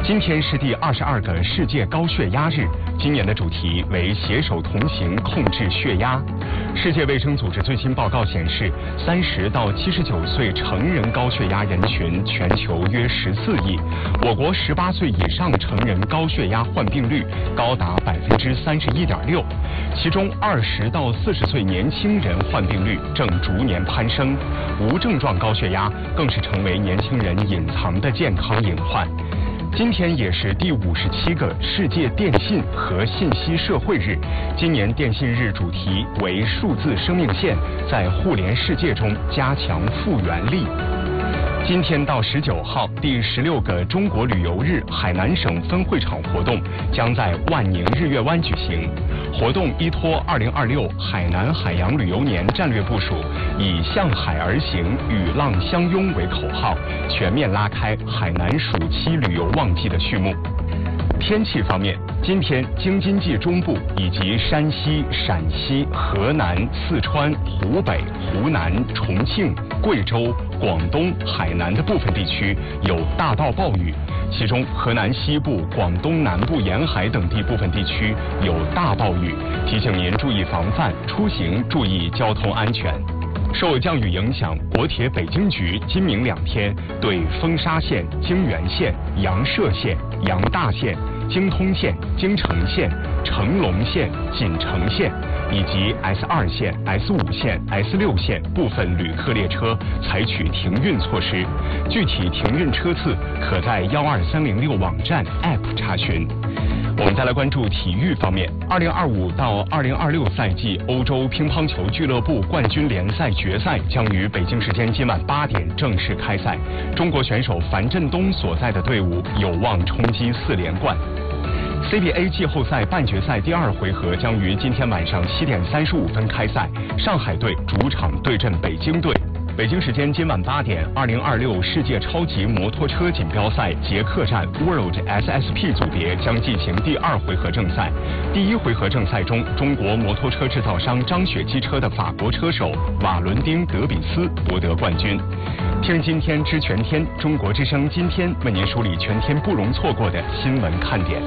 今天是第22个世界高血压日，今年的主题为携手同行控制血压。世界卫生组织最新报告显示，30到79岁成人高血压人群全球约14亿，我国18岁以上成人高血压患病率高达31.6%，其中20到40岁年轻人患病率正逐年攀升，无症状高血压更是成为年轻人隐藏的健康隐患。今天也是第57个世界电信和信息社会日。今年电信日主题为数字生命线，在互联世界中加强复原力。今天到19号，第16个中国旅游日海南省分会场活动将在万宁日月湾举行。活动依托2026海南海洋旅游年战略部署，以向海而行，与浪相拥为口号，全面拉开海南暑期旅游旺季的序幕。天气方面，今天京津冀中部以及山西、陕西、河南、四川、湖北、湖南、重庆、贵州、广东、海南的部分地区有大到暴雨，其中河南西部、广东南部沿海等地部分地区有大暴雨，提醒您注意防范，出行注意交通安全。受降雨影响，国铁北京局今明2天对丰沙线、京原线、阳涉线、阳大线、京通线、京城线、成龙线、锦城线以及 S2线、S5线、S6线部分旅客列车采取停运措施，具体停运车次可在12306网站 App 查询。我们再来关注体育方面，2025到2026赛季欧洲乒乓球俱乐部冠军联赛决赛将于北京时间今晚8点正式开赛，中国选手樊振东所在的队伍有望冲击4连冠。CBA 季后赛半决赛第2回合将于今天晚上7点35分开赛，上海队主场对阵北京队。北京时间今晚8点，2026世界超级摩托车锦标赛捷克站 World SSP 组别将进行第2回合正赛。第1回合正赛中，中国摩托车制造商张雪机车的法国车手瓦伦丁·德比斯夺得冠军。听今天知全天，中国之声今天为您梳理全天不容错过的新闻看点。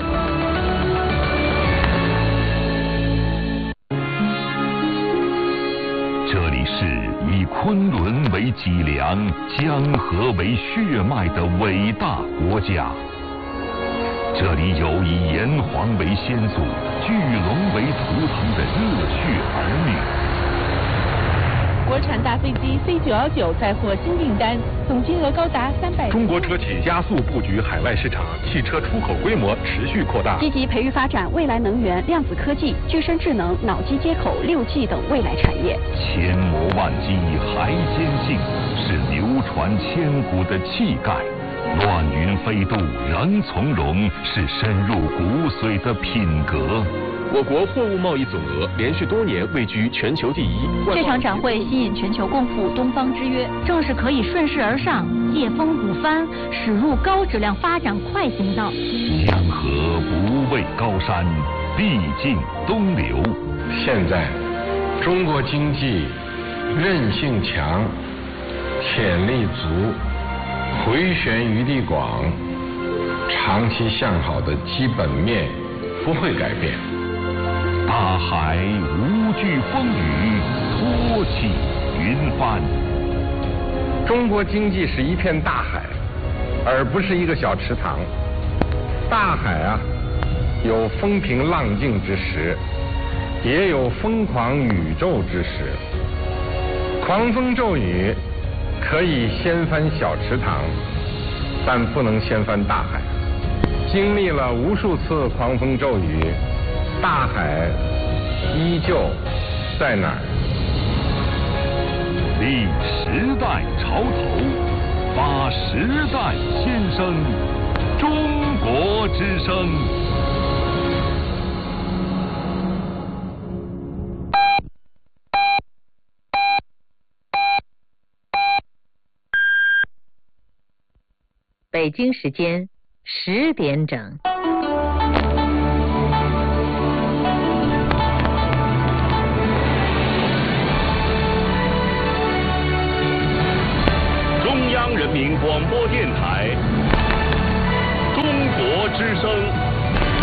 这里是以昆仑为脊梁、江河为血脉的伟大国家。这里有以炎黄为先祖、巨龙为图腾的热血儿女。 国产大飞机 C919 再获新订单，总金额高达300。 中国车企加速布局海外市场，汽车出口规模持续扩大。 积极培育发展未来能源、量子科技、具身智能、脑机接口、6G 等未来产业。 千磨万击还坚信，是流传千古的气概。乱云飞渡仍从容，是深入骨髓的品格。 我国货物贸易总额连续多年位居全球第1。 这场展会吸引全球共赴东方之约， 正是可以顺势而上、借风鼓帆，驶入高质量发展快行道。 江河不畏高山，必尽东流。 现在，中国经济韧性强，潜力足，回旋余地广，长期向好的基本面不会改变。 大海无惧风雨，托起云帆。 中国经济是一片大海，而不是一个小池塘。大海啊，有风平浪静之时，也有疯狂宇宙之时。狂风骤雨可以掀翻小池塘，但不能掀翻大海。经历了无数次狂风骤雨，大海依旧在哪儿？ 立时代潮头，发时代先声，中国之声。 北京时间10点整。 中央人民广播电台，中国之声。